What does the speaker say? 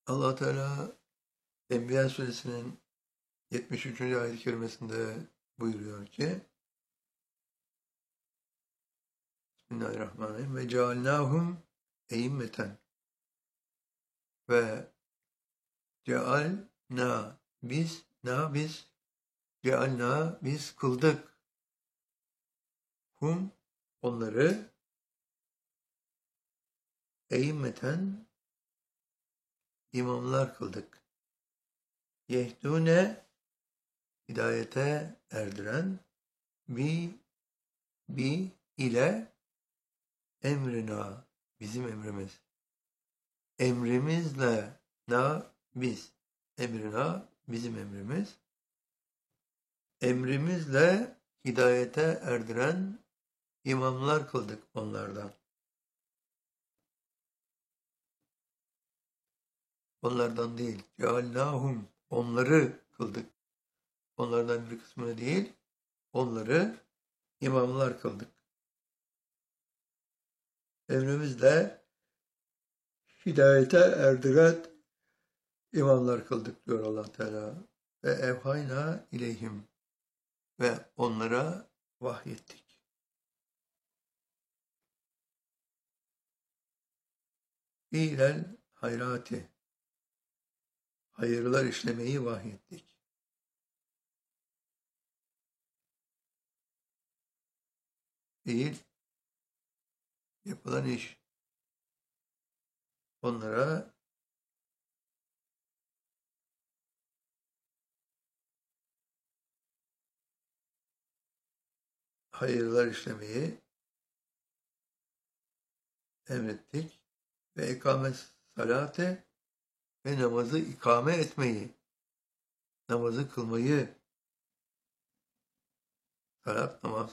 Allah Teala Enbiya suresinin 73. ayet-i kerimesinde buyuruyor ki Bismillahirrahmanirrahim ve cealnâhum e'immeten ve cealna biz cealna biz kıldık onları e'immeten imamlar kıldık. Yehdûne hidayete erdiren bi ile emrina bizim emrimiz. Emrimizle biz emrina bizim emrimiz. Emrimizle hidayete erdiren imamlar kıldık onlardan. Onlardan değil. Ceallâhum onları kıldık. Onlardan bir kısmını değil, onları imamlar kıldık. Emrimizle hidayete erdiren imamlar kıldık diyor Allah Teala. Ve evhayna ileyhim ve onlara vahyettik. İlel hayrati hayırlar işlemeyi vahyettik. Değil, yapılan iş. Onlara hayırlar işlemeyi emrettik ve ikamet salate ve namazı ikame etmeyi, namazı kılmayı, salat namaz,